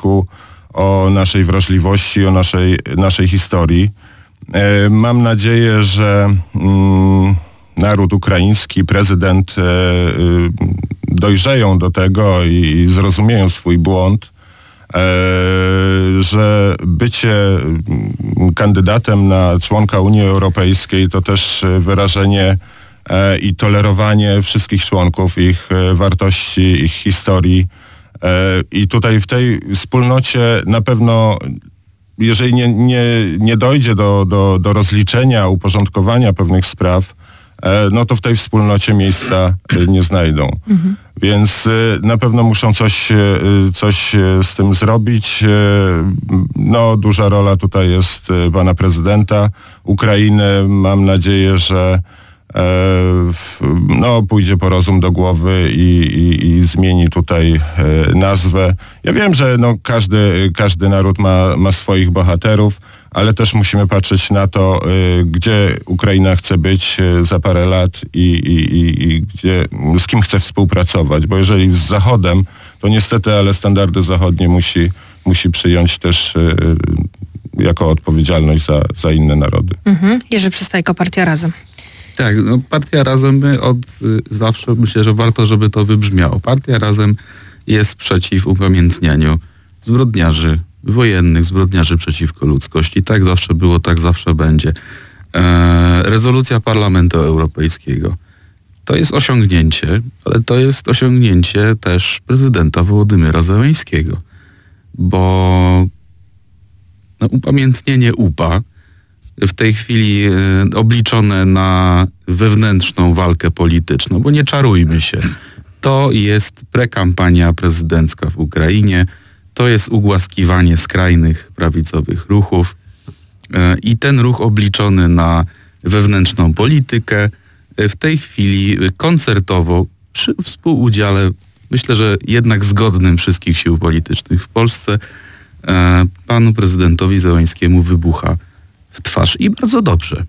trosku o naszej wrażliwości, o naszej historii. Mam nadzieję, że naród ukraiński, prezydent dojrzeją do tego i zrozumieją swój błąd, że bycie kandydatem na członka Unii Europejskiej to też wyrażenie i tolerowanie wszystkich członków, ich wartości, ich historii. I tutaj w tej wspólnocie na pewno, jeżeli nie dojdzie do rozliczenia, uporządkowania pewnych spraw, no to w tej wspólnocie miejsca nie znajdą. Więc na pewno muszą coś z tym zrobić. No, duża rola tutaj jest pana prezydenta Ukrainy. Mam nadzieję, że pójdzie po rozum do głowy i zmieni tutaj nazwę. Ja wiem, że każdy naród ma swoich bohaterów, ale też musimy patrzeć na to, gdzie Ukraina chce być za parę lat i z kim chce współpracować. Bo jeżeli z Zachodem, to niestety, ale standardy zachodnie musi przyjąć też jako odpowiedzialność za inne narody. Jerzy Przystajko, Partia Razem. Tak, Partia Razem, my od zawsze, myślę, że warto, żeby to wybrzmiało. Partia Razem jest przeciw upamiętnianiu zbrodniarzy wojennych, zbrodniarzy przeciwko ludzkości. Tak zawsze było, tak zawsze będzie. Rezolucja Parlamentu Europejskiego to jest osiągnięcie, ale to jest osiągnięcie też prezydenta Wołodymyra Zełeńskiego, bo upamiętnienie UPA w tej chwili obliczone na wewnętrzną walkę polityczną, bo nie czarujmy się, to jest prekampania prezydencka w Ukrainie, to jest ugłaskiwanie skrajnych prawicowych ruchów i ten ruch obliczony na wewnętrzną politykę w tej chwili koncertowo przy współudziale, myślę, że jednak zgodnym wszystkich sił politycznych w Polsce, panu prezydentowi Zełeńskiemu wybucha w twarz i bardzo dobrze.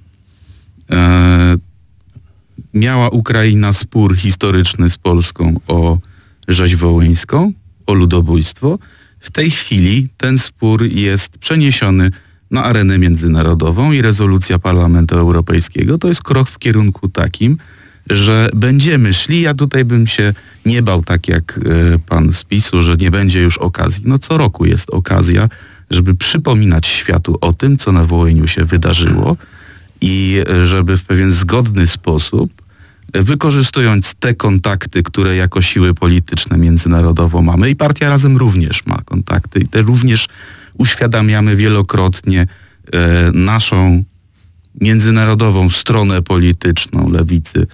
Miała Ukraina spór historyczny z Polską o rzeź wołyńską, o ludobójstwo. W tej chwili ten spór jest przeniesiony na arenę międzynarodową i rezolucja Parlamentu Europejskiego to jest krok w kierunku takim, że będziemy szli, ja tutaj bym się nie bał tak jak pan z PiS-u, że nie będzie już okazji. No co roku jest okazja, żeby przypominać światu o tym, co na Wołyniu się wydarzyło i żeby w pewien zgodny sposób, wykorzystując te kontakty, które jako siły polityczne międzynarodowo mamy i Partia Razem również ma kontakty i te również uświadamiamy wielokrotnie naszą międzynarodową stronę polityczną lewicy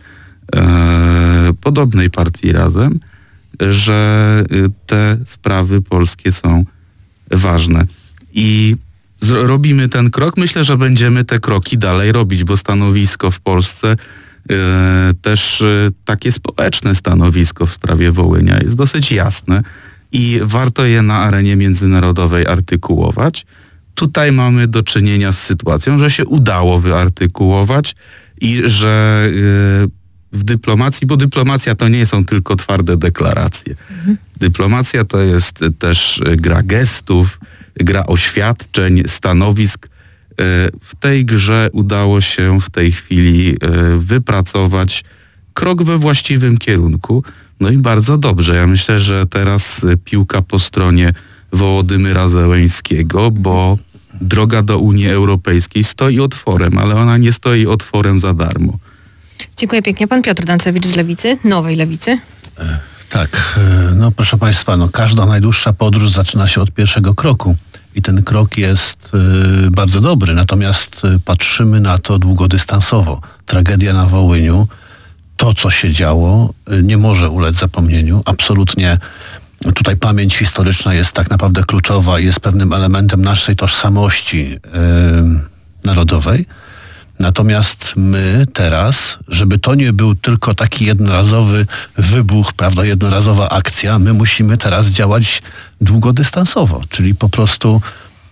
podobnej Partii Razem, że te sprawy polskie są ważne. I robimy ten krok. Myślę, że będziemy te kroki dalej robić, bo stanowisko w Polsce, też takie społeczne stanowisko w sprawie Wołynia jest dosyć jasne i warto je na arenie międzynarodowej artykułować. Tutaj mamy do czynienia z sytuacją, że się udało wyartykułować i że w dyplomacji, bo dyplomacja to nie są tylko twarde deklaracje. Dyplomacja to jest też gra gestów, gra oświadczeń, stanowisk. W tej grze udało się w tej chwili wypracować krok we właściwym kierunku. No i bardzo dobrze. Ja myślę, że teraz piłka po stronie Wołodymyra Zełeńskiego, bo droga do Unii Europejskiej stoi otworem, ale ona nie stoi otworem za darmo. Dziękuję pięknie. Pan Piotr Dancewicz z Lewicy, Nowej Lewicy. Tak, no proszę państwa, każda najdłuższa podróż zaczyna się od pierwszego kroku i ten krok jest bardzo dobry, natomiast patrzymy na to długodystansowo. Tragedia na Wołyniu, to co się działo, nie może ulec zapomnieniu. Absolutnie tutaj pamięć historyczna jest tak naprawdę kluczowa i jest pewnym elementem naszej tożsamości narodowej. Natomiast my teraz, żeby to nie był tylko taki jednorazowy wybuch, prawda, jednorazowa akcja, my musimy teraz działać długodystansowo, czyli po prostu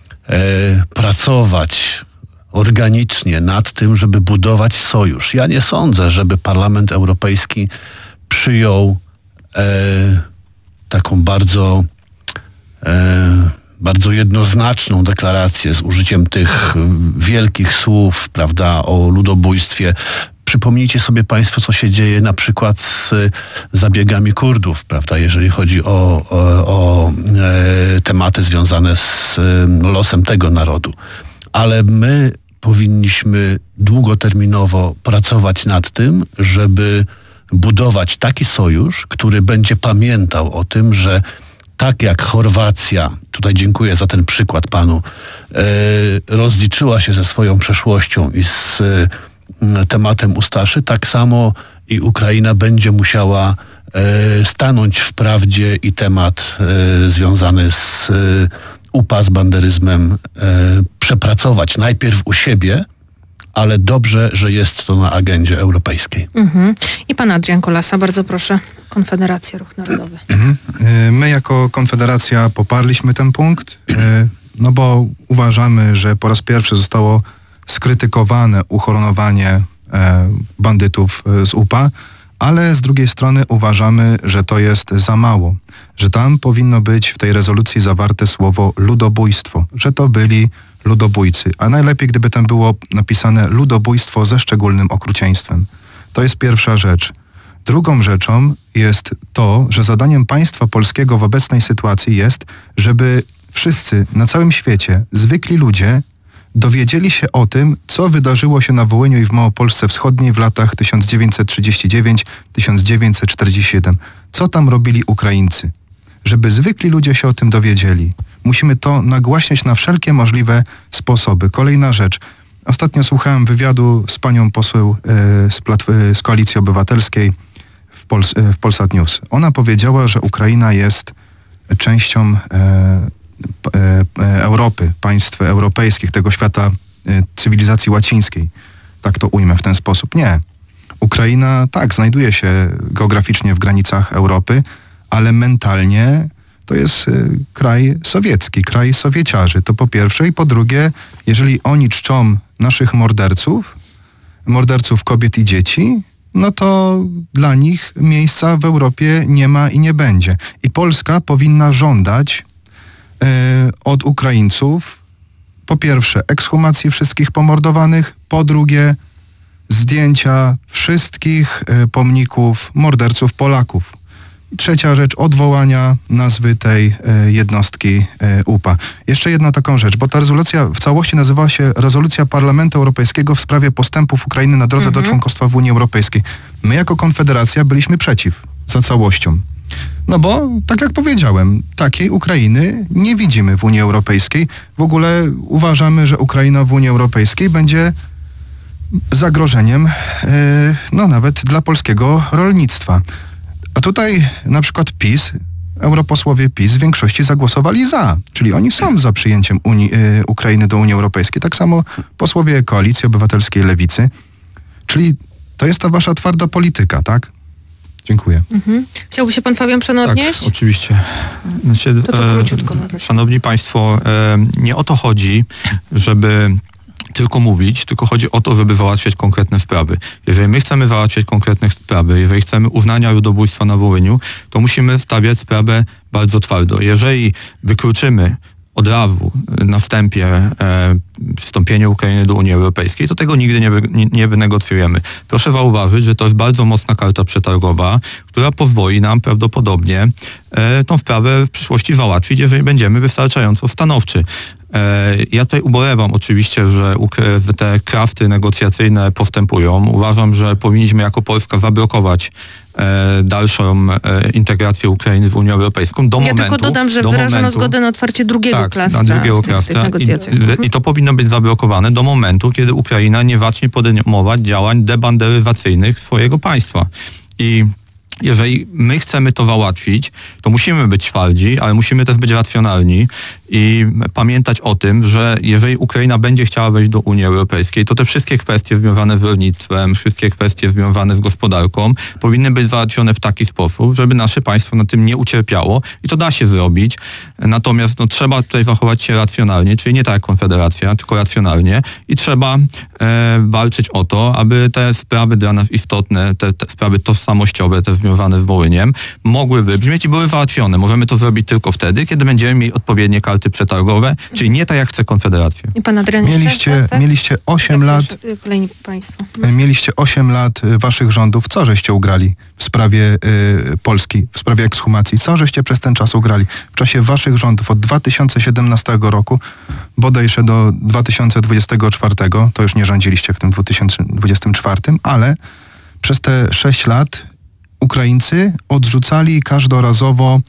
pracować organicznie nad tym, żeby budować sojusz. Ja nie sądzę, żeby Parlament Europejski przyjął taką bardzo bardzo jednoznaczną deklarację z użyciem tych wielkich słów, prawda, o ludobójstwie. Przypomnijcie sobie państwo, co się dzieje na przykład z zabiegami Kurdów, prawda, jeżeli chodzi o tematy związane z losem tego narodu. Ale my powinniśmy długoterminowo pracować nad tym, żeby budować taki sojusz, który będzie pamiętał o tym, że tak jak Chorwacja, tutaj dziękuję za ten przykład panu, rozliczyła się ze swoją przeszłością i z tematem Ustaszy, tak samo i Ukraina będzie musiała stanąć w prawdzie i temat związany z UPA, z banderyzmem przepracować najpierw u siebie, ale dobrze, że jest to na agendzie europejskiej. I pan Adrian Kolasa, bardzo proszę. Konfederacja, Ruch Narodowy. My jako Konfederacja poparliśmy ten punkt, no bo uważamy, że po raz pierwszy zostało skrytykowane uhonorowanie bandytów z UPA, ale z drugiej strony uważamy, że to jest za mało, że tam powinno być w tej rezolucji zawarte słowo ludobójstwo, że to byli ludobójcy, a najlepiej gdyby tam było napisane ludobójstwo ze szczególnym okrucieństwem. To jest pierwsza rzecz. Drugą rzeczą jest to, że zadaniem państwa polskiego w obecnej sytuacji jest, żeby wszyscy na całym świecie, zwykli ludzie, dowiedzieli się o tym, co wydarzyło się na Wołyniu i w Małopolsce Wschodniej w latach 1939-1947. Co tam robili Ukraińcy? Żeby zwykli ludzie się o tym dowiedzieli. Musimy to nagłaśniać na wszelkie możliwe sposoby. Kolejna rzecz. Ostatnio wywiadu z panią poseł z Koalicji Obywatelskiej w Polsat News. Ona powiedziała, że Ukraina jest częścią Europy, państw europejskich, tego świata cywilizacji łacińskiej. Tak to ujmę w ten sposób. Nie. Ukraina tak, znajduje się geograficznie w granicach Europy, ale mentalnie to jest kraj sowiecki, kraj sowieciarzy. To po pierwsze. I po drugie, jeżeli oni czczą naszych morderców kobiet i dzieci, no to dla nich miejsca w Europie nie ma i nie będzie. I Polska powinna żądać od Ukraińców po pierwsze ekshumacji wszystkich pomordowanych, po drugie zdjęcia wszystkich pomników morderców Polaków. Trzecia rzecz, odwołania nazwy tej jednostki UPA. Jeszcze jedną taką rzecz, bo ta rezolucja w całości nazywała się Rezolucja Parlamentu Europejskiego w sprawie postępów Ukrainy na drodze do członkostwa w Unii Europejskiej. My jako Konfederacja byliśmy przeciw za całością. No bo, tak jak powiedziałem, takiej Ukrainy nie widzimy w Unii Europejskiej. W ogóle uważamy, że Ukraina w Unii Europejskiej będzie zagrożeniem, no nawet dla polskiego rolnictwa. A tutaj na przykład PiS, europosłowie PiS w większości zagłosowali za, czyli oni są za przyjęciem Ukrainy do Unii Europejskiej. Tak samo posłowie Koalicji Obywatelskiej, Lewicy. Czyli to jest ta wasza twarda polityka, tak? Dziękuję. Chciałby się pan Fabian odnieść? Tak, oczywiście. Znaczy, to króciutko, proszę. Szanowni Państwo, nie o to chodzi, żeby tylko mówić, tylko chodzi o to, żeby załatwiać konkretne sprawy. Jeżeli my chcemy załatwiać konkretne sprawy, jeżeli chcemy uznania ludobójstwa na Wołyniu, to musimy stawiać sprawę bardzo twardo. Jeżeli wykluczymy od razu na wstępie wstąpienie Ukrainy do Unii Europejskiej, to tego nigdy nie wynegocjujemy. Proszę zauważyć, że to jest bardzo mocna karta przetargowa, która pozwoli nam prawdopodobnie tą sprawę w przyszłości załatwić, jeżeli będziemy wystarczająco stanowczy. Ja tutaj ubolewam oczywiście, że te krafty negocjacyjne postępują. Uważam, że powinniśmy jako Polska zablokować dalszą integrację Ukrainy w Unię Europejską do momentu... Ja tylko dodam, że wyrażono zgodę na otwarcie drugiego klastra w tych negocjacjach. I to powinno być zablokowane do momentu, kiedy Ukraina nie zacznie podejmować działań debanderyzacyjnych swojego państwa. I jeżeli my chcemy to załatwić, to musimy być twardzi, ale musimy też być racjonalni i pamiętać o tym, że jeżeli Ukraina będzie chciała wejść do Unii Europejskiej, to te wszystkie kwestie związane z rolnictwem, wszystkie kwestie związane z gospodarką powinny być załatwione w taki sposób, żeby nasze państwo na tym nie ucierpiało i to da się zrobić. Natomiast trzeba tutaj zachować się racjonalnie, czyli nie tak jak Konfederacja, tylko racjonalnie i trzeba walczyć o to, aby te sprawy dla nas istotne, te sprawy tożsamościowe, te związane z Wołyniem, mogły wybrzmieć i były załatwione. Możemy to zrobić tylko wtedy, kiedy będziemy mieli odpowiednie karty przetargowe, czyli nie tak jak chce Konfederacja. I pan Adrian Mieliście 8 lat. Kolejni państwo. Mieliście 8 lat waszych rządów. Co żeście ugrali w sprawie Polski, w sprawie ekshumacji? Co żeście przez ten czas ugrali? W czasie waszych rządów od 2017 roku bodajże do 2024, to już nie rządziliście w tym 2024, ale przez te 6 lat Ukraińcy odrzucali każdorazowo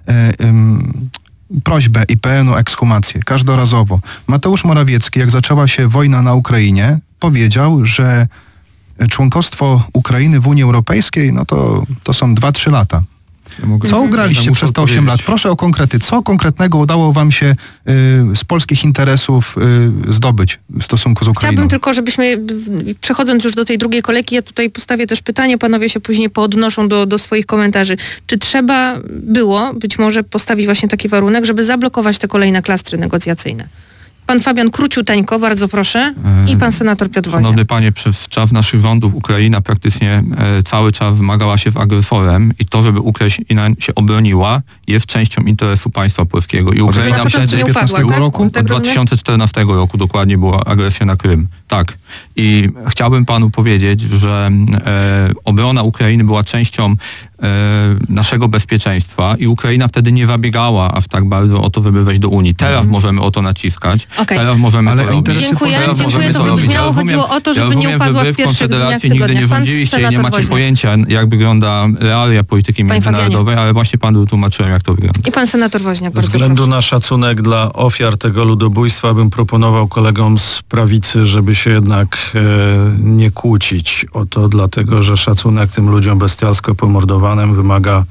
prośbę IPN o ekshumację. Każdorazowo. Mateusz Morawiecki, jak zaczęła się wojna na Ukrainie, powiedział, że członkostwo Ukrainy w Unii Europejskiej, no to są 2-3 lata. Co ugraliście przez te 8 lat? Proszę o konkrety. Co konkretnego udało wam się z polskich interesów zdobyć w stosunku z Ukrainą? Chciałabym tylko, żebyśmy, przechodząc już do tej drugiej kolejki, ja tutaj postawię też pytanie, panowie się później poodnoszą do swoich komentarzy. Czy trzeba było być może postawić właśnie taki warunek, żeby zablokować te kolejne klastry negocjacyjne? Pan Fabian króciuteńko, bardzo proszę. I pan senator Piotr Woźniak. Szanowny panie, przez czas naszych rządów Ukraina praktycznie cały czas zmagała się z agresorem i to, żeby Ukraina się obroniła, jest częścią interesu państwa polskiego. I Ukraina wtedy od 2014 roku dokładnie była agresja na Krym. Tak. I chciałbym panu powiedzieć, że obrona Ukrainy była częścią naszego bezpieczeństwa i Ukraina wtedy nie zabiegała aż tak bardzo o to, żeby wejść do Unii. Teraz możemy o to naciskać. Okay. Teraz możemy to robić. Dziękuję. To wybrzmiało. Chodziło o to, żeby nie upadła w pierwszych dniach tygodnia. Nigdy nie rządziliście i nie macie pojęcia, jak wygląda realia polityki międzynarodowej, ale właśnie panu tłumaczyłem, jak to wygląda. I pan senator Woźniak, bardzo proszę. Ze względu na szacunek dla ofiar tego ludobójstwa bym proponował kolegom z prawicy, żeby się jednak nie kłócić o to, dlatego że szacunek tym ludziom bestialsko pomordowanym wymaga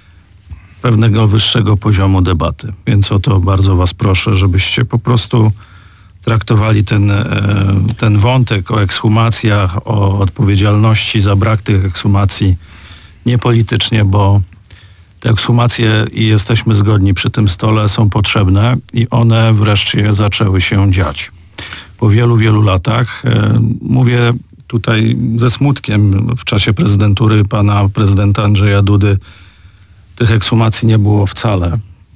pewnego wyższego poziomu debaty. Więc o to bardzo was proszę, żebyście po prostu traktowali ten wątek o ekshumacjach, o odpowiedzialności za brak tych ekshumacji niepolitycznie, bo te ekshumacje, i jesteśmy zgodni przy tym stole, są potrzebne i one wreszcie zaczęły się dziać. Po wielu, wielu latach, mówię tutaj ze smutkiem, w czasie prezydentury pana prezydenta Andrzeja Dudy tych ekshumacji nie było wcale.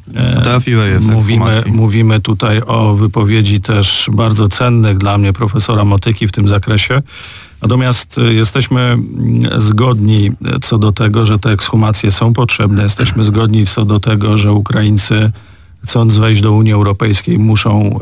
Mówimy tutaj o wypowiedzi też bardzo cennych dla mnie profesora Motyki w tym zakresie. Natomiast jesteśmy zgodni co do tego, że te ekshumacje są potrzebne. Jesteśmy zgodni co do tego, że Ukraińcy, chcąc wejść do Unii Europejskiej, muszą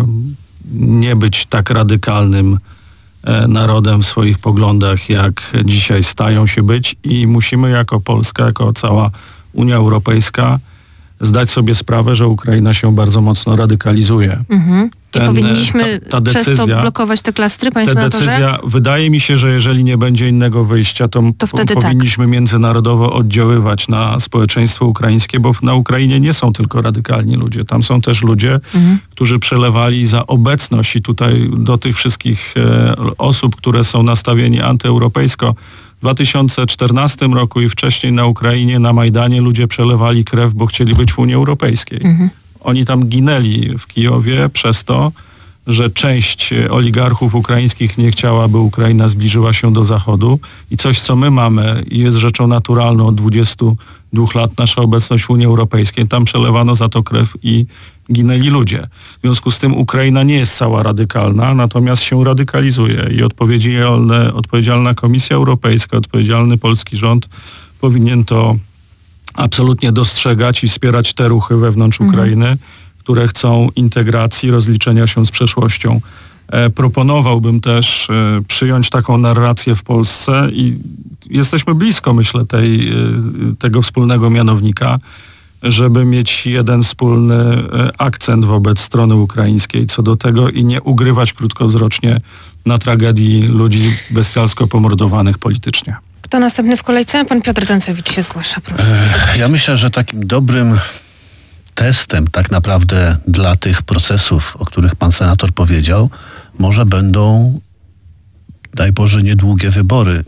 nie być tak radykalnym narodem w swoich poglądach, jak dzisiaj stają się być, i musimy jako Polska, jako cała Unia Europejska zdać sobie sprawę, że Ukraina się bardzo mocno radykalizuje. I powinniśmy przez to blokować te klastry, panie senatorze? Decyzja, wydaje mi się, że jeżeli nie będzie innego wyjścia, to wtedy powinniśmy międzynarodowo oddziaływać na społeczeństwo ukraińskie, bo na Ukrainie nie są tylko radykalni ludzie. Tam są też ludzie, którzy przelewali za obecność, i tutaj do tych wszystkich osób, które są nastawieni antyeuropejsko. W 2014 roku i wcześniej na Ukrainie, na Majdanie ludzie przelewali krew, bo chcieli być w Unii Europejskiej. Oni tam ginęli w Kijowie przez to, że część oligarchów ukraińskich nie chciała, by Ukraina zbliżyła się do Zachodu, i coś, co my mamy i jest rzeczą naturalną od 22 lat, nasza obecność w Unii Europejskiej, tam przelewano za to krew i ginęli ludzie. W związku z tym Ukraina nie jest cała radykalna, natomiast się radykalizuje i odpowiedzialna Komisja Europejska, odpowiedzialny polski rząd powinien to absolutnie dostrzegać i wspierać te ruchy wewnątrz Ukrainy, które chcą integracji, rozliczenia się z przeszłością. Proponowałbym też przyjąć taką narrację w Polsce i jesteśmy blisko, myślę, tego wspólnego mianownika, żeby mieć jeden wspólny akcent wobec strony ukraińskiej co do tego i nie ugrywać krótkowzrocznie na tragedii ludzi bestialsko pomordowanych politycznie. Kto następny w kolejce? Pan Piotr Dancewicz się zgłasza, proszę. Ja myślę, że takim dobrym testem tak naprawdę dla tych procesów, o których pan senator powiedział, może będą, daj Boże, niedługie wybory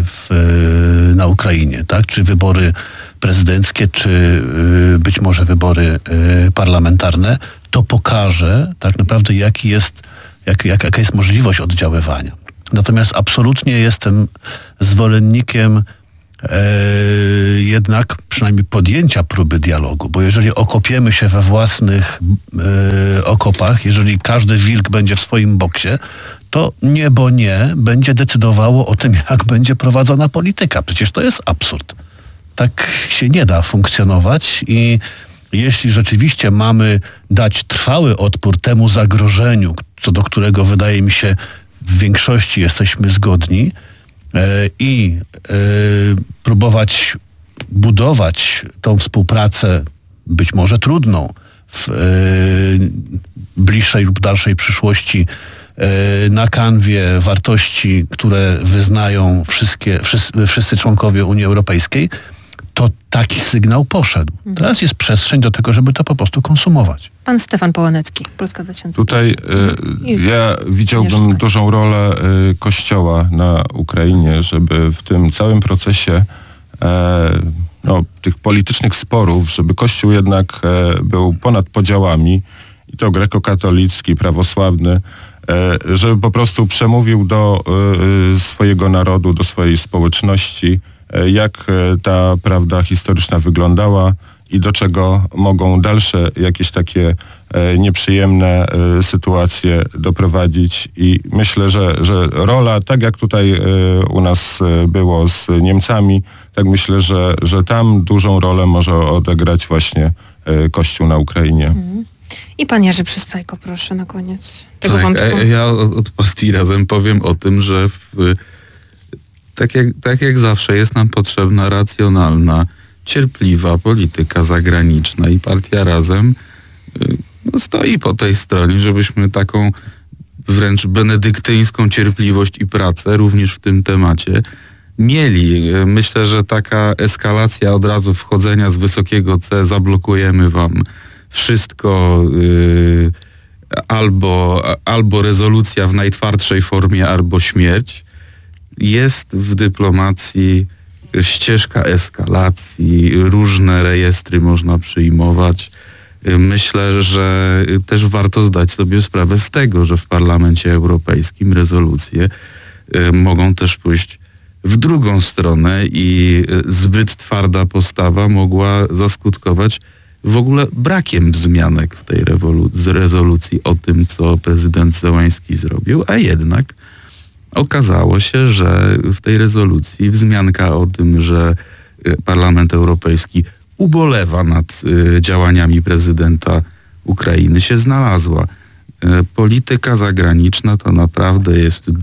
na Ukrainie, tak? Czy wybory prezydenckie, czy być może wybory parlamentarne. To pokaże tak naprawdę, jaka jest możliwość oddziaływania. Natomiast absolutnie jestem zwolennikiem jednak przynajmniej podjęcia próby dialogu, bo jeżeli okopiemy się we własnych okopach, jeżeli każdy wilk będzie w swoim boksie, to niebo nie będzie decydowało o tym, jak będzie prowadzona polityka. Przecież to jest absurd. Tak się nie da funkcjonować i jeśli rzeczywiście mamy dać trwały odpór temu zagrożeniu, co do którego wydaje mi się w większości jesteśmy zgodni, i próbować budować tą współpracę, być może trudną, w bliższej lub dalszej przyszłości na kanwie wartości, które wyznają wszyscy członkowie Unii Europejskiej, to taki sygnał poszedł. Teraz jest przestrzeń do tego, żeby to po prostu konsumować. Pan Stefan Połanecki, Polska 2050. Tutaj ja widziałbym dużą rolę Kościoła na Ukrainie, żeby w tym całym procesie tych politycznych sporów, żeby Kościół jednak był ponad podziałami, i to grekokatolicki, prawosławny, żeby po prostu przemówił do swojego narodu, do swojej społeczności, jak ta prawda historyczna wyglądała i do czego mogą dalsze jakieś takie nieprzyjemne sytuacje doprowadzić. I myślę, że rola, tak jak tutaj u nas było z Niemcami, tak myślę, że tam dużą rolę może odegrać właśnie Kościół na Ukrainie. I pan Jerzy Przystajko, proszę, na koniec tego tak, wątku. Ja od Partii Razem powiem o tym, że tak jak zawsze jest nam potrzebna racjonalna, cierpliwa polityka zagraniczna i Partia Razem stoi po tej stronie, żebyśmy taką wręcz benedyktyńską cierpliwość i pracę również w tym temacie mieli. Myślę, że taka eskalacja od razu wchodzenia z wysokiego C, zablokujemy wam wszystko, albo rezolucja w najtwardszej formie, albo śmierć, jest w dyplomacji ścieżka eskalacji, różne rejestry można przyjmować. Myślę, że też warto zdać sobie sprawę z tego, że w Parlamencie Europejskim rezolucje mogą też pójść w drugą stronę i zbyt twarda postawa mogła zaskutkować w ogóle brakiem wzmianek w tej rezolucji o tym, co prezydent Zełenski zrobił, a jednak okazało się, że w tej rezolucji wzmianka o tym, że Parlament Europejski ubolewa nad działaniami prezydenta Ukrainy się znalazła. Polityka zagraniczna to naprawdę jest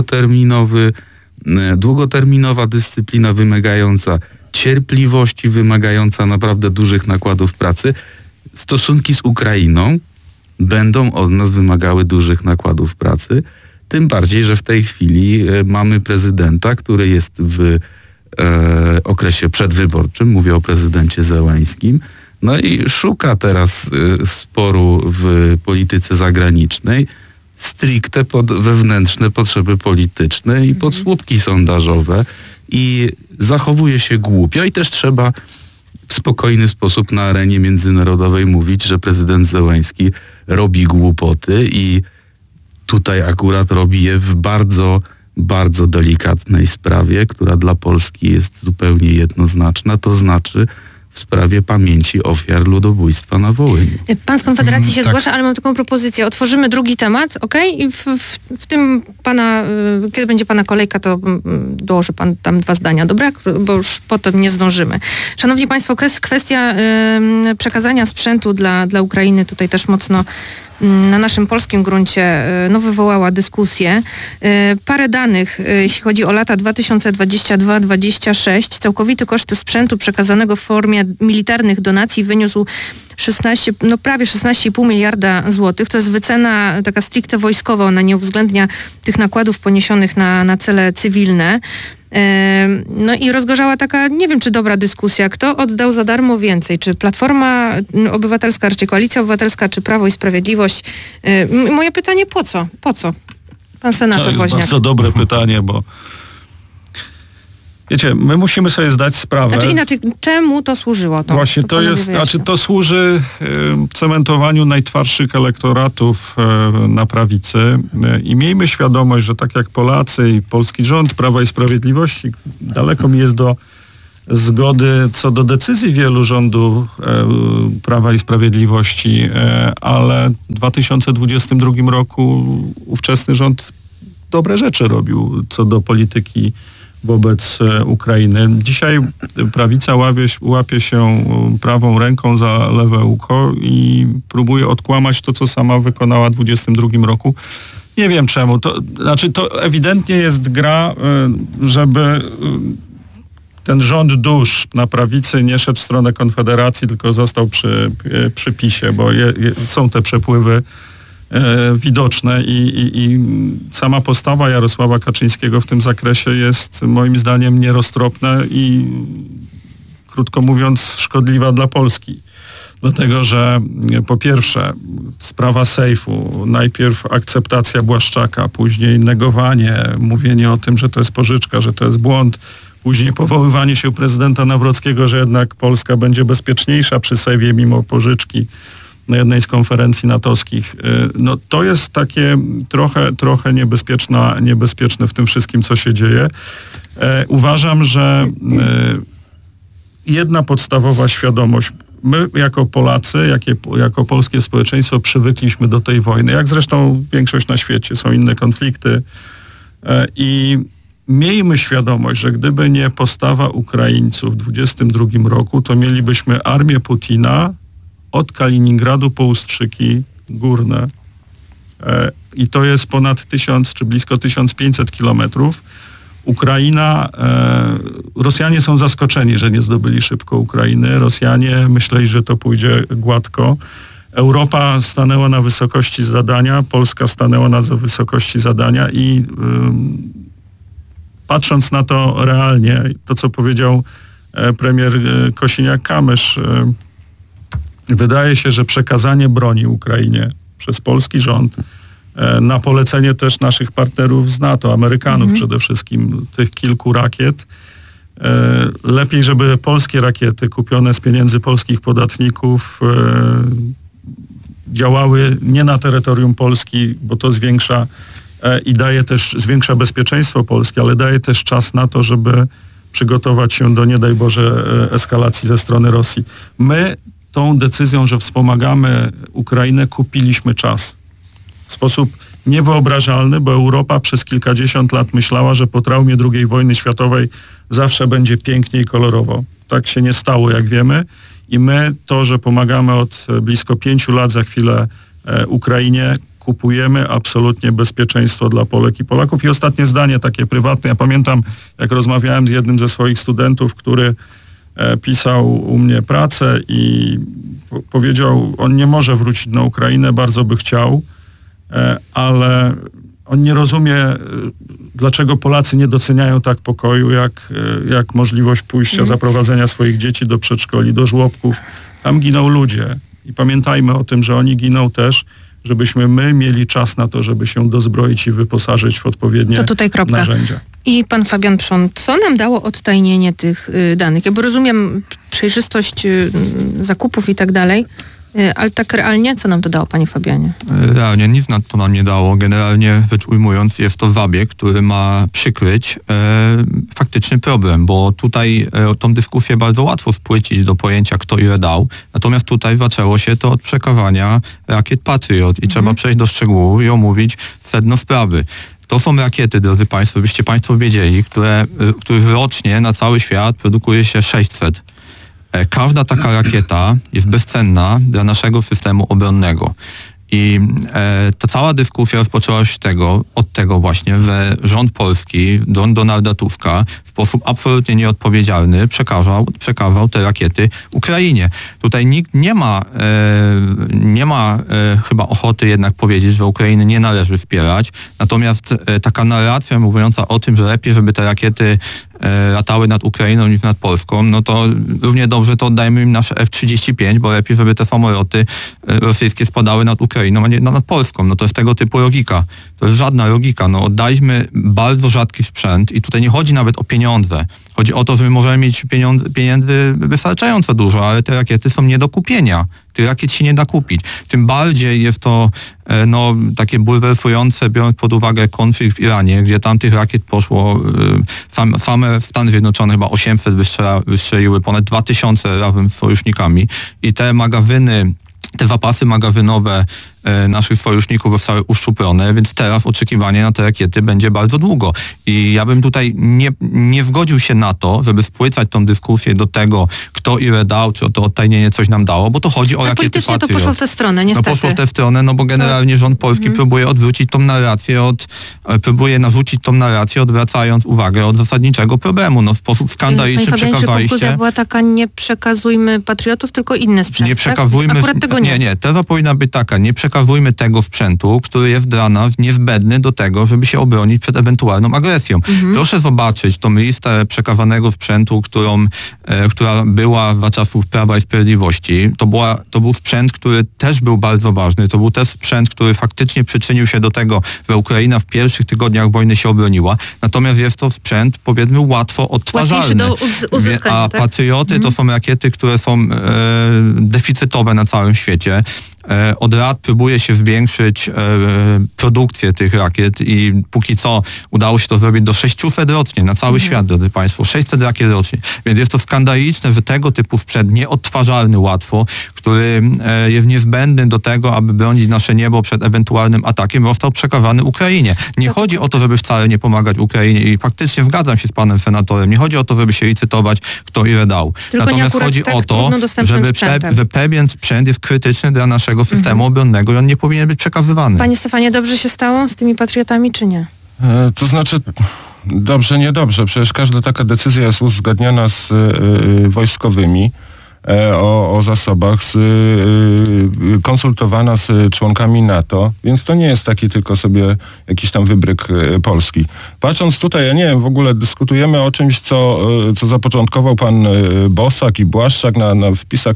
długoterminowa dyscyplina wymagająca cierpliwości, wymagająca naprawdę dużych nakładów pracy. Stosunki z Ukrainą będą od nas wymagały dużych nakładów pracy, tym bardziej, że w tej chwili mamy prezydenta, który jest w okresie przedwyborczym, mówię o prezydencie Zełenskim, no i szuka teraz sporu w polityce zagranicznej stricte pod wewnętrzne potrzeby polityczne i pod słupki sondażowe i zachowuje się głupio i też trzeba w spokojny sposób na arenie międzynarodowej mówić, że prezydent Zełenski robi głupoty i tutaj akurat robi je w bardzo, bardzo delikatnej sprawie, która dla Polski jest zupełnie jednoznaczna, to znaczy w sprawie pamięci ofiar ludobójstwa na Wołyniu. Pan z Konfederacji się zgłasza, ale mam taką propozycję. Otworzymy drugi temat, okej? I w tym pana, kiedy będzie pana kolejka, to dołoży pan tam 2 zdania, dobra? Bo już potem nie zdążymy. Szanowni Państwo, kwestia przekazania sprzętu dla Ukrainy tutaj też mocno na naszym polskim gruncie wywołała dyskusję. Parę danych, jeśli chodzi o lata 2022-2026. Całkowity koszt sprzętu przekazanego w formie militarnych donacji wyniósł prawie 16,5 miliarda złotych. To jest wycena taka stricte wojskowa. Ona nie uwzględnia tych nakładów poniesionych na cele cywilne. No i rozgorzała taka, nie wiem czy dobra dyskusja, kto oddał za darmo więcej, czy Platforma Obywatelska, czy Koalicja Obywatelska, czy Prawo i Sprawiedliwość. Moje pytanie, po co? Po co? Pan senator Woźniak. To jest bardzo dobre pytanie, bo wiecie, my musimy sobie zdać sprawę. Znaczy inaczej, czemu to służyło? Właśnie to służy cementowaniu najtwardszych elektoratów na prawicy i miejmy świadomość, że tak jak Polacy i polski rząd Prawa i Sprawiedliwości, daleko mi jest do zgody co do decyzji wielu rządu Prawa i Sprawiedliwości, ale w 2022 roku ówczesny rząd dobre rzeczy robił co do polityki wobec Ukrainy. Dzisiaj prawica łapie się prawą ręką za lewe ucho i próbuje odkłamać to, co sama wykonała w 2022 roku. Nie wiem czemu. To ewidentnie jest gra, żeby ten rząd dusz na prawicy nie szedł w stronę Konfederacji, tylko został przy PiS-ie, bo są te przepływy widoczne i sama postawa Jarosława Kaczyńskiego w tym zakresie jest moim zdaniem nieroztropna i krótko mówiąc szkodliwa dla Polski. Dlatego, że po pierwsze sprawa sejfu, najpierw akceptacja Błaszczaka, później negowanie, mówienie o tym, że to jest pożyczka, że to jest błąd, później powoływanie się prezydenta Nawrockiego, że jednak Polska będzie bezpieczniejsza przy sejfie mimo pożyczki na jednej z konferencji natowskich. No to jest takie trochę niebezpieczne w tym wszystkim, co się dzieje. Uważam, że jedna podstawowa świadomość, my jako Polacy, jako polskie społeczeństwo przywykliśmy do tej wojny, jak zresztą większość na świecie, są inne konflikty i miejmy świadomość, że gdyby nie postawa Ukraińców w 2022 roku, to mielibyśmy armię Putina od Kaliningradu po Ustrzyki Górne. I to jest ponad 1000 czy blisko 1500 kilometrów. Ukraina, Rosjanie są zaskoczeni, że nie zdobyli szybko Ukrainy. Rosjanie myśleli, że to pójdzie gładko. Europa stanęła na wysokości zadania, Polska stanęła na wysokości zadania i patrząc na to realnie, to co powiedział premier Kosiniak-Kamysz, wydaje się, że przekazanie broni Ukrainie przez polski rząd na polecenie też naszych partnerów z NATO, Amerykanów przede wszystkim, tych kilku rakiet. Lepiej, żeby polskie rakiety kupione z pieniędzy polskich podatników działały nie na terytorium Polski, bo to zwiększa i zwiększa bezpieczeństwo Polski, ale daje też czas na to, żeby przygotować się do, nie daj Boże, eskalacji ze strony Rosji. My tą decyzją, że wspomagamy Ukrainę, kupiliśmy czas. W sposób niewyobrażalny, bo Europa przez kilkadziesiąt lat myślała, że po traumie II wojny światowej zawsze będzie pięknie i kolorowo. Tak się nie stało, jak wiemy. I my to, że pomagamy od blisko 5 lat za chwilę Ukrainie, kupujemy absolutnie bezpieczeństwo dla Polek i Polaków. I ostatnie zdanie, takie prywatne. Ja pamiętam, jak rozmawiałem z jednym ze swoich studentów, który pisał u mnie pracę i powiedział, on nie może wrócić na Ukrainę, bardzo by chciał, ale on nie rozumie, dlaczego Polacy nie doceniają tak pokoju, jak możliwość pójścia, zaprowadzenia swoich dzieci do przedszkoli, do żłobków. Tam giną ludzie i pamiętajmy o tym, że oni giną też, żebyśmy my mieli czas na to, żeby się dozbroić i wyposażyć w odpowiednie narzędzia. I pan Fabian Prząt, co nam dało odtajnienie tych danych? Ja bo rozumiem przejrzystość zakupów i tak dalej, ale tak realnie, co nam to dało, panie Fabianie? Realnie nic to nam nie dało. Generalnie rzecz ujmując, jest to zabieg, który ma przykryć faktyczny problem, bo tutaj tą dyskusję bardzo łatwo spłycić do pojęcia, kto ile dał. Natomiast tutaj zaczęło się to od przekazywania rakiet Patriot i trzeba przejść do szczegółów i omówić sedno sprawy. To są rakiety, drodzy Państwo, byście Państwo wiedzieli, których rocznie na cały świat produkuje się 600. Każda taka rakieta jest bezcenna dla naszego systemu obronnego. I ta cała dyskusja rozpoczęła się od tego właśnie, że rząd polski, rząd Donalda Tuska w sposób absolutnie nieodpowiedzialny przekazał te rakiety Ukrainie. Tutaj nikt nie ma chyba ochoty jednak powiedzieć, że Ukrainy nie należy wspierać. Natomiast taka narracja mówiąca o tym, że lepiej, żeby te rakiety latały nad Ukrainą niż nad Polską, no to równie dobrze to oddajmy im nasze F-35, bo lepiej, żeby te samoloty rosyjskie spadały nad Ukrainą, a nie nad Polską. No to jest tego typu logika. To jest żadna logika. No oddaliśmy bardzo rzadki sprzęt i tutaj nie chodzi nawet o pieniądze. Chodzi o to, że my możemy mieć pieniędzy wystarczająco dużo, ale te rakiety są nie do kupienia. Tych rakiet się nie da kupić. Tym bardziej jest to takie bulwersujące, biorąc pod uwagę konflikt w Iranie, gdzie tam tych rakiet poszło, same Stany Zjednoczone chyba 800 wystrzeliły, ponad 2000 razem z sojusznikami i te zapasy magazynowe naszych sojuszników zostały uszczuplone, więc teraz oczekiwanie na te rakiety będzie bardzo długo. I ja bym tutaj nie zgodził się na to, żeby spłycać tą dyskusję do tego, kto ile dał, czy to odtajnienie coś nam dało, bo to chodzi o rakiety Patriot. To poszło w tę stronę, niestety. Poszło w tę stronę, bo generalnie rząd polski próbuje odwrócić tą narrację próbuje narzucić tą narrację, odwracając uwagę od zasadniczego problemu. W sposób skandaliczny przekazaliście... konkluzja była taka, nie przekazujmy patriotów, tylko inny sprzęt, nie przekazujmy, tak? Akurat tego nie. Nie, teza powinna być taka, nie przekazujmy tego sprzętu, który jest dla nas niezbędny do tego, żeby się obronić przed ewentualną agresją. Proszę zobaczyć tą listę przekazanego sprzętu, która była za czasów Prawa i Sprawiedliwości. To był sprzęt, który też był bardzo ważny. To był też sprzęt, który faktycznie przyczynił się do tego, że Ukraina w pierwszych tygodniach wojny się obroniła. Natomiast jest to sprzęt, powiedzmy, łatwo odtwarzalny. Do uzyskania, a Patrioty to są rakiety, które są deficytowe na całym świecie. Od lat próbuje się zwiększyć produkcję tych rakiet i póki co udało się to zrobić do 600 rocznie na cały świat, drodzy Państwo. 600 rakiet rocznie. Więc jest to skandaliczne, że tego typu sprzęt nieodtwarzalny łatwo, który jest niezbędny do tego, aby bronić nasze niebo przed ewentualnym atakiem, został przekazany Ukrainie. Nie chodzi o to, żeby wcale nie pomagać Ukrainie i faktycznie zgadzam się z panem senatorem. Nie chodzi o to, żeby się licytować, kto ile dał. Tylko natomiast chodzi o to, że pewien sprzęt jest krytyczny dla naszego systemu obronnego i on nie powinien być przekazywany. Panie Stefanie, dobrze się stało z tymi patriotami, czy nie? To znaczy, dobrze, niedobrze. Przecież każda taka decyzja jest uzgadniana z wojskowymi o zasobach, konsultowana z członkami NATO, więc to nie jest taki tylko sobie jakiś tam wybryk polski. Patrząc tutaj, ja nie wiem, w ogóle dyskutujemy o czymś, co zapoczątkował pan Bosak i Błaszczak na wpisach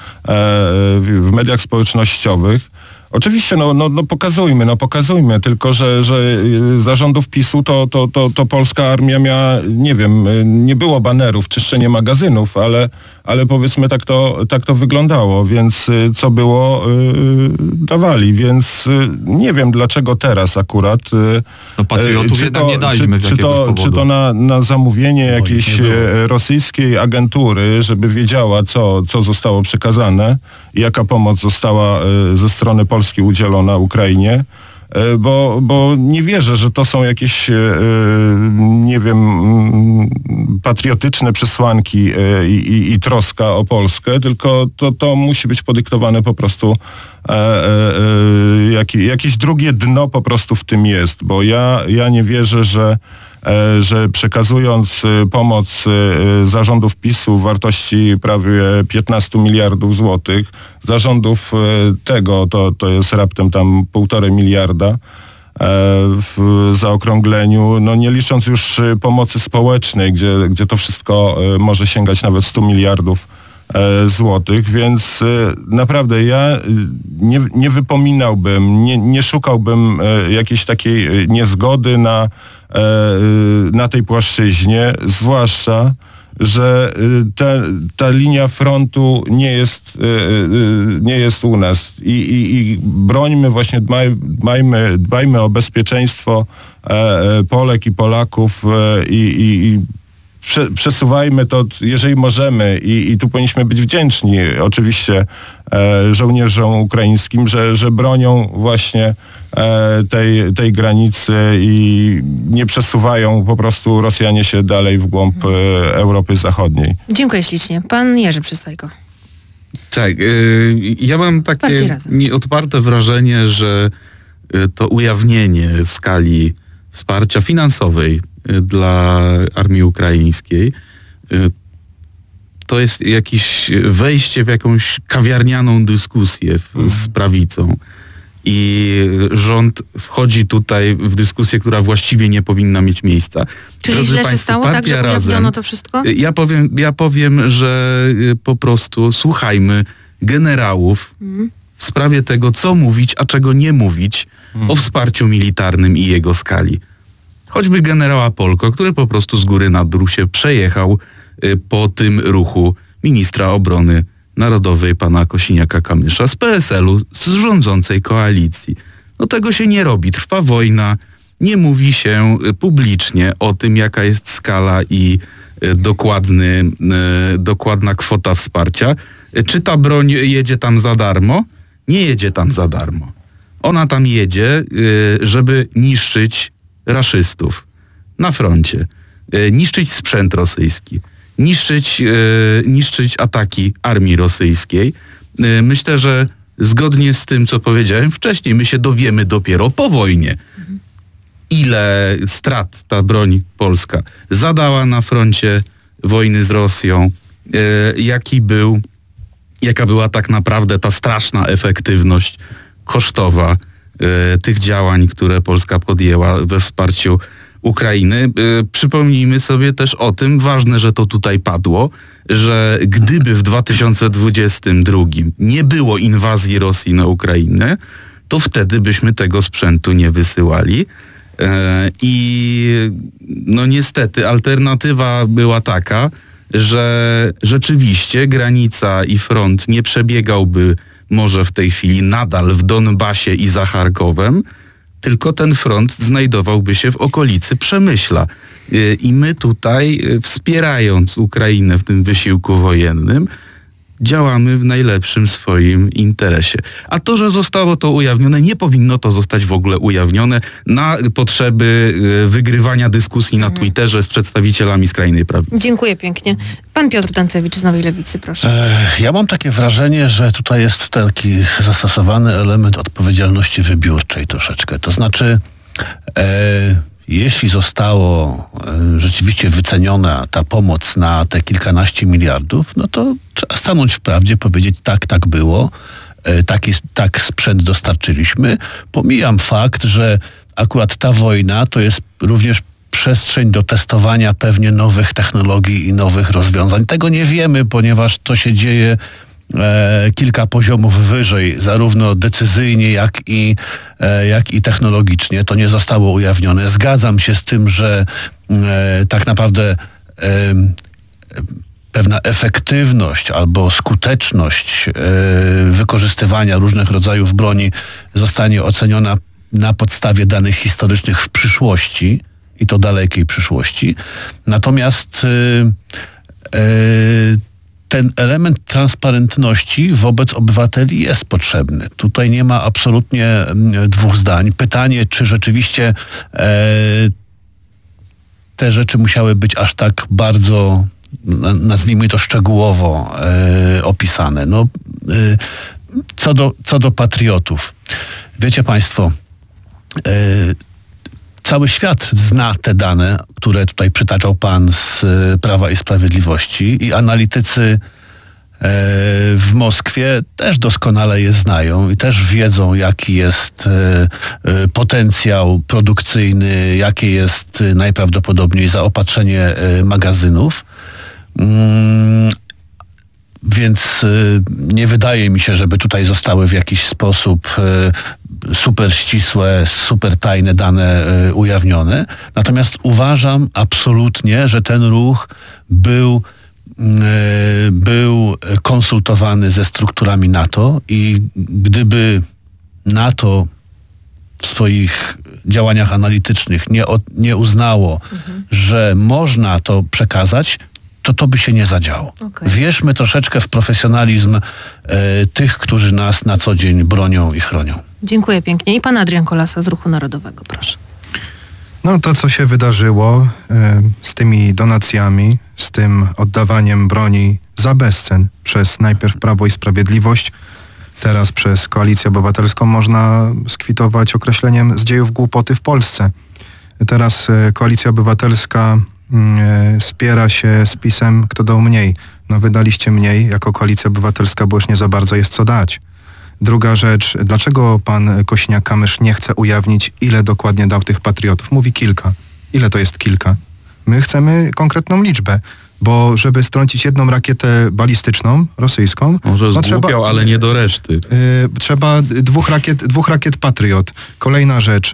w mediach społecznościowych. Oczywiście, pokazujmy, tylko że za rządów PiS-u to polska armia miała, nie wiem, nie było banerów, czyszczenie magazynów, ale powiedzmy tak to wyglądało, więc co było, dawali, więc nie wiem dlaczego teraz akurat. Patriotów jednak nie daliśmy z jakiegoś powodu. Czy to na zamówienie jakiejś rosyjskiej agentury, żeby wiedziała, co zostało przekazane i jaka pomoc została ze strony Polski udzielona Ukrainie, bo nie wierzę, że to są jakieś, nie wiem, patriotyczne przesłanki i troska o Polskę, tylko to musi być podyktowane po prostu, jakieś drugie dno po prostu w tym jest, bo ja nie wierzę, że przekazując pomoc zarządów PiS-u w wartości prawie 15 miliardów złotych, zarządów tego to jest raptem tam 1,5 miliarda w zaokrągleniu, nie licząc już pomocy społecznej, gdzie to wszystko może sięgać nawet 100 miliardów złotych, więc naprawdę ja nie wypominałbym, nie szukałbym jakiejś takiej niezgody na tej płaszczyźnie, zwłaszcza, że ta linia frontu nie jest u nas i brońmy właśnie, dbajmy o bezpieczeństwo Polek i Polaków i przesuwajmy to, jeżeli możemy i tu powinniśmy być wdzięczni oczywiście żołnierzom ukraińskim, że bronią właśnie tej granicy i nie przesuwają po prostu Rosjanie się dalej w głąb Europy Zachodniej. Dziękuję ślicznie. Pan Jerzy Przystajko. Tak, ja mam takie nieodparte wrażenie, że to ujawnienie skali wsparcia finansowej dla armii ukraińskiej to jest jakieś wejście w jakąś kawiarnianą dyskusję z prawicą i rząd wchodzi tutaj w dyskusję, która właściwie nie powinna mieć miejsca. Czyli drodzy źle Państwo, się stało, tak, że ujawniono to wszystko? Ja powiem, że po prostu słuchajmy generałów w sprawie tego, co mówić, a czego nie mówić o wsparciu militarnym i jego skali. Choćby generała Polko, który po prostu z góry na dół się przejechał po tym ruchu ministra obrony Narodowej pana Kosiniaka-Kamysza, z PSL-u, z rządzącej koalicji. No tego się nie robi. Trwa wojna, nie mówi się publicznie o tym, jaka jest skala i dokładna kwota wsparcia. Czy ta broń jedzie tam za darmo? Nie jedzie tam za darmo. Ona tam jedzie, żeby niszczyć raszystów na froncie, niszczyć sprzęt rosyjski, niszczyć ataki armii rosyjskiej. Myślę, że zgodnie z tym, co powiedziałem wcześniej, my się dowiemy dopiero po wojnie, ile strat ta broń polska zadała na froncie wojny z Rosją, jaka była tak naprawdę ta straszna efektywność kosztowa tych działań, które Polska podjęła we wsparciu Ukrainy. Przypomnijmy sobie też o tym, ważne, że to tutaj padło, że gdyby w 2022 nie było inwazji Rosji na Ukrainę, to wtedy byśmy tego sprzętu nie wysyłali. I no niestety alternatywa była taka, że rzeczywiście granica i front nie przebiegałby może w tej chwili nadal w Donbasie i za Charkowem, tylko ten front znajdowałby się w okolicy Przemyśla. I my tutaj, wspierając Ukrainę w tym wysiłku wojennym, działamy w najlepszym swoim interesie. A to, że zostało to ujawnione, nie powinno to zostać w ogóle ujawnione na potrzeby wygrywania dyskusji na Twitterze z przedstawicielami skrajnej prawicy. Dziękuję pięknie. Pan Piotr Dancewicz z Nowej Lewicy, proszę. Ja mam takie wrażenie, że tutaj jest taki zastosowany element odpowiedzialności wybiórczej troszeczkę. To znaczy, jeśli zostało rzeczywiście wyceniona ta pomoc na te kilkanaście miliardów, no to trzeba stanąć w prawdzie, powiedzieć tak było, tak sprzęt dostarczyliśmy. Pomijam fakt, że akurat ta wojna to jest również przestrzeń do testowania pewnie nowych technologii i nowych rozwiązań. Tego nie wiemy, ponieważ to się dzieje kilka poziomów wyżej, zarówno decyzyjnie, jak i technologicznie. To nie zostało ujawnione. Zgadzam się z tym, że tak naprawdę pewna efektywność albo skuteczność wykorzystywania różnych rodzajów broni zostanie oceniona na podstawie danych historycznych w przyszłości i to dalekiej przyszłości. Natomiast ten element transparentności wobec obywateli jest potrzebny. Tutaj nie ma absolutnie dwóch zdań. Pytanie, czy rzeczywiście te rzeczy musiały być aż tak bardzo, nazwijmy to szczegółowo opisane. No, co do patriotów. Wiecie państwo, cały świat zna te dane, które tutaj przytaczał pan z Prawa i Sprawiedliwości i analitycy w Moskwie też doskonale je znają i też wiedzą, jaki jest potencjał produkcyjny, jakie jest najprawdopodobniej zaopatrzenie magazynów. Więc nie wydaje mi się, żeby tutaj zostały w jakiś sposób super ścisłe, super tajne dane ujawnione. Natomiast uważam absolutnie, że ten ruch był konsultowany ze strukturami NATO i gdyby NATO w swoich działaniach analitycznych nie uznało, że można to przekazać, to by się nie zadziało. Okay. Wierzmy troszeczkę w profesjonalizm tych, którzy nas na co dzień bronią i chronią. Dziękuję pięknie. I pan Adrian Kolasa z Ruchu Narodowego, proszę. No to, co się wydarzyło z tymi donacjami, z tym oddawaniem broni za bezcen przez najpierw Prawo i Sprawiedliwość, teraz przez Koalicję Obywatelską, można skwitować określeniem z dziejów głupoty w Polsce. Teraz Koalicja Obywatelska spiera się z PiS-em, kto dał mniej. No wydaliście mniej jako Koalicja Obywatelska, bo już nie za bardzo jest co dać. Druga rzecz, dlaczego pan Kosiniak-Kamysz nie chce ujawnić, ile dokładnie dał tych patriotów? Mówi kilka. Ile to jest kilka? My chcemy konkretną liczbę, bo żeby strącić jedną rakietę balistyczną, rosyjską... Może zgłupiał, ale nie do reszty. Trzeba dwóch rakiet Patriot. Kolejna rzecz.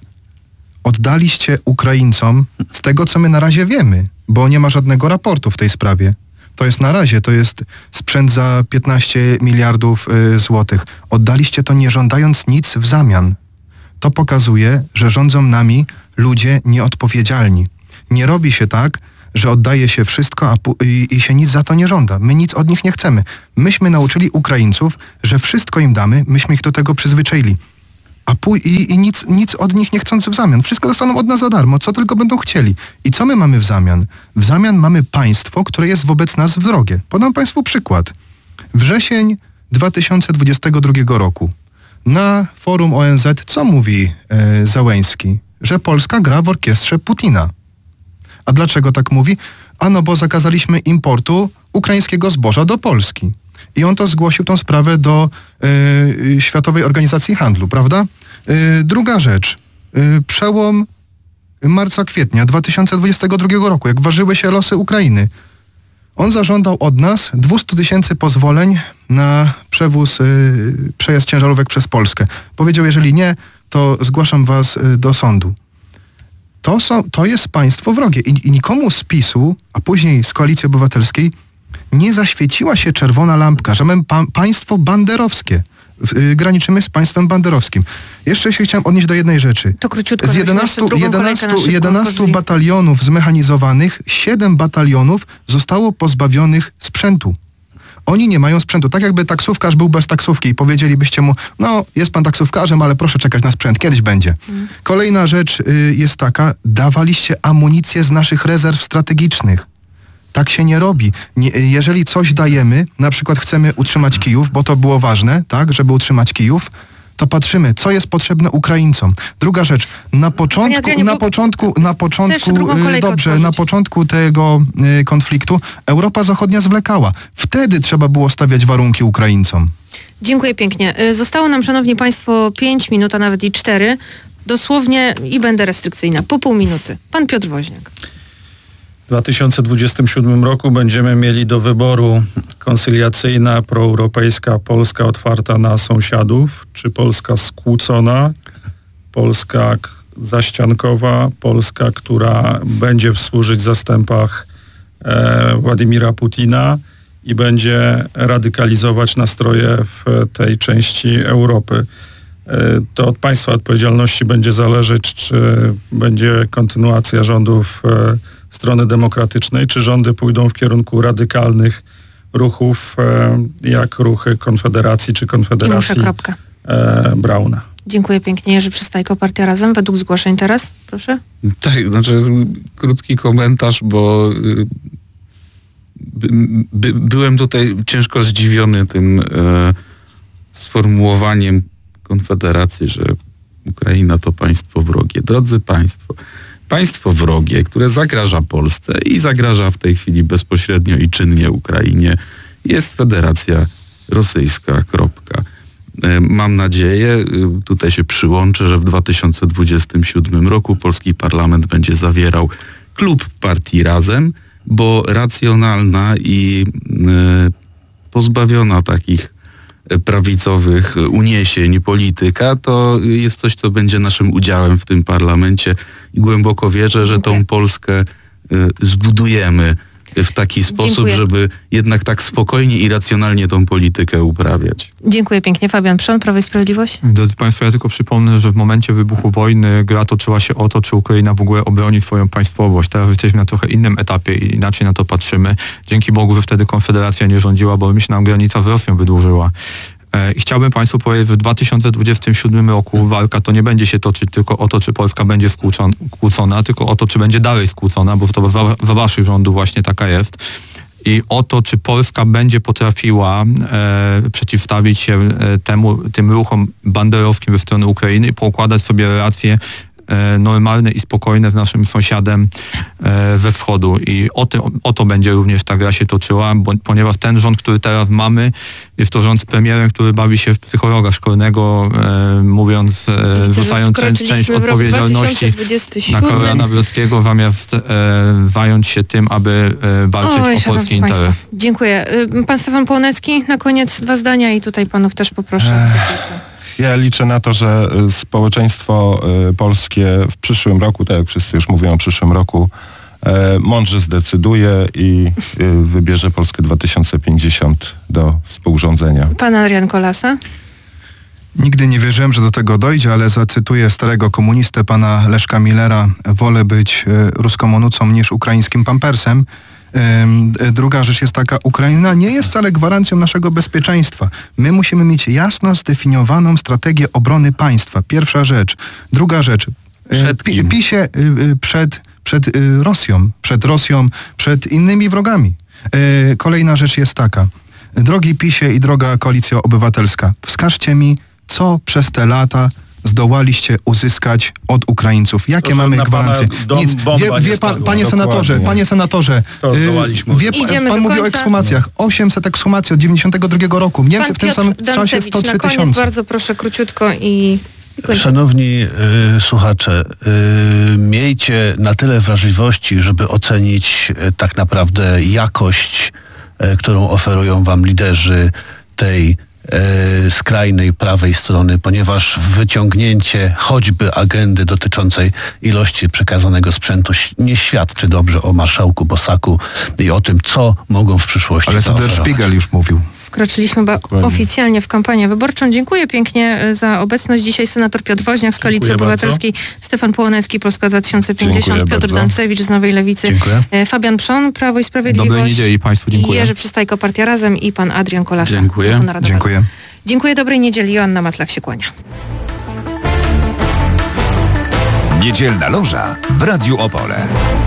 Oddaliście Ukraińcom z tego, co my na razie wiemy, bo nie ma żadnego raportu w tej sprawie. To jest na razie, to jest sprzęt za 15 miliardów złotych. Oddaliście to nie żądając nic w zamian. To pokazuje, że rządzą nami ludzie nieodpowiedzialni. Nie robi się tak, że oddaje się wszystko i się nic za to nie żąda. My nic od nich nie chcemy. Myśmy nauczyli Ukraińców, że wszystko im damy, myśmy ich do tego przyzwyczaili. I nic od nich nie chcąc w zamian. Wszystko dostaną od nas za darmo, co tylko będą chcieli. I co my mamy w zamian? W zamian mamy państwo, które jest wobec nas wrogie. Podam państwu przykład. Wrzesień 2022 roku. Na forum ONZ co mówi Zełenski? Że Polska gra w orkiestrze Putina. A dlaczego tak mówi? Ano bo zakazaliśmy importu ukraińskiego zboża do Polski. I on to zgłosił tą sprawę do Światowej Organizacji Handlu, prawda? Druga rzecz. Przełom marca-kwietnia 2022 roku, jak ważyły się losy Ukrainy. On zażądał od nas 200 000 pozwoleń na przejazd ciężarówek przez Polskę. Powiedział, jeżeli nie, to zgłaszam was do sądu. To jest państwo wrogie i nikomu z PiS-u, a później z Koalicji Obywatelskiej nie zaświeciła się czerwona lampka, że mamy państwo banderowskie. Graniczymy z państwem banderowskim. Jeszcze się chciałem odnieść do jednej rzeczy. To króciutko. Z 11 batalionów zmechanizowanych 7 batalionów zostało pozbawionych sprzętu. Oni nie mają sprzętu. Tak jakby taksówkarz był bez taksówki i powiedzielibyście mu, no jest pan taksówkarzem, ale proszę czekać na sprzęt, kiedyś będzie. Kolejna rzecz jest taka, dawaliście amunicję z naszych rezerw strategicznych. Tak się nie robi. Jeżeli coś dajemy, na przykład chcemy utrzymać Kijów, bo to było ważne, tak, żeby utrzymać Kijów, to patrzymy, co jest potrzebne Ukraińcom. Druga rzecz, na początku tego konfliktu Europa Zachodnia zwlekała. Wtedy trzeba było stawiać warunki Ukraińcom. Dziękuję pięknie. Zostało nam, szanowni państwo, 5 minut, a nawet i 4. Dosłownie i będę restrykcyjna. Po pół minuty. Pan Piotr Woźniak. W 2027 roku będziemy mieli do wyboru koncyliacyjna, proeuropejska, Polska otwarta na sąsiadów, czy Polska skłócona, Polska zaściankowa, Polska, która będzie służyć w zastępach Władimira Putina i będzie radykalizować nastroje w tej części Europy. To od państwa odpowiedzialności będzie zależeć, czy będzie kontynuacja rządów strony demokratycznej, czy rządy pójdą w kierunku radykalnych ruchów, jak ruchy Konfederacji czy Konfederacji Brauna. Dziękuję pięknie. Jerzy Przystajko, Partia Razem. Według zgłoszeń teraz, proszę. Tak, znaczy krótki komentarz, bo byłem tutaj ciężko zdziwiony tym sformułowaniem Konfederacji, że Ukraina to państwo wrogie. Drodzy państwo, państwo wrogie, które zagraża Polsce i zagraża w tej chwili bezpośrednio i czynnie Ukrainie, jest Federacja Rosyjska. Kropka. Mam nadzieję, tutaj się przyłączę, że w 2027 roku polski parlament będzie zawierał klub partii Razem, bo racjonalna i pozbawiona takich prawicowych uniesień polityka, to jest coś, co będzie naszym udziałem w tym parlamencie i głęboko wierzę, że tą Polskę zbudujemy w taki sposób, żeby jednak tak spokojnie i racjonalnie tą politykę uprawiać. Dziękuję pięknie. Fabian Przon, Prawo i Sprawiedliwość. Drodzy państwo, ja tylko przypomnę, że w momencie wybuchu wojny gra toczyła się o to, czy Ukraina w ogóle obroni swoją państwowość. Teraz jesteśmy na trochę innym etapie i inaczej na to patrzymy. Dzięki Bogu, że wtedy Konfederacja nie rządziła, bo mi się nam granica z Rosją wydłużyła. I chciałbym państwu powiedzieć, że w 2027 roku walka to nie będzie się toczyć tylko o to, czy Polska będzie skłócona, tylko o to, czy będzie dalej skłócona, bo to za waszych rządów właśnie taka jest. I o to, czy Polska będzie potrafiła przeciwstawić się tym ruchom banderowskim ze strony Ukrainy i poukładać sobie relacje normalne i spokojne z naszym sąsiadem ze wschodu. I o to będzie również ta gra się toczyła, ponieważ ten rząd, który teraz mamy, jest to rząd z premierem, który bawi się w psychologa szkolnego, mówiąc, rzucając część odpowiedzialności na Karola Nawrockiego, zamiast zająć się tym, aby walczyć o polski interes. Dziękuję. Pan Stefan Połonecki, na koniec 2 zdania i tutaj panów też poproszę. Ja liczę na to, że społeczeństwo polskie w przyszłym roku, tak jak wszyscy już mówią o przyszłym roku, mądrze zdecyduje i wybierze Polskę 2050 do współrządzenia. Pan Adrian Kolasa? Nigdy nie wierzyłem, że do tego dojdzie, ale zacytuję starego komunistę, pana Leszka Millera: wolę być ruskomonucą niż ukraińskim pampersem. Druga rzecz jest taka: Ukraina nie jest wcale gwarancją naszego bezpieczeństwa. My musimy mieć jasno zdefiniowaną strategię obrony państwa. Pierwsza rzecz. Druga rzecz. PiSie przed Rosją, przed innymi wrogami. Kolejna rzecz jest taka. Drogi PiSie i droga Koalicja Obywatelska, wskażcie mi, co przez te lata zdołaliście uzyskać od Ukraińców. Jakie mamy gwarancje? Nic. Panie senatorze, to zdołaliśmy. Pan mówi o ekshumacjach. 800 ekshumacji od 92 roku. W Niemczech w tym samym czasie 103 000. Bardzo proszę, króciutko i... Szanowni słuchacze, miejcie na tyle wrażliwości, żeby ocenić tak naprawdę jakość, którą oferują wam liderzy tej skrajnej prawej strony, ponieważ wyciągnięcie choćby agendy dotyczącej ilości przekazanego sprzętu nie świadczy dobrze o marszałku Bosaku i o tym, co mogą w przyszłości zaoferować. Ale to Der Spiegel już mówił. Wkroczyliśmy oficjalnie w kampanię wyborczą. Dziękuję pięknie za obecność. Dzisiaj senator Piotr Woźniak z Koalicji Obywatelskiej, Stefan Połonecki, Polska 2050, Piotr Dancewicz z Nowej Lewicy, Fabian Przon, Prawo i Sprawiedliwość. Dobrej niedzieli Państwu, dziękuję. Jerzy Przystajko, Partia Razem i pan Adrian Kolasa. Dziękuję. Dziękuję. Dziękuję, dobrej niedzieli. Joanna Matlak się kłania. Niedzielna loża w Radiu Opole.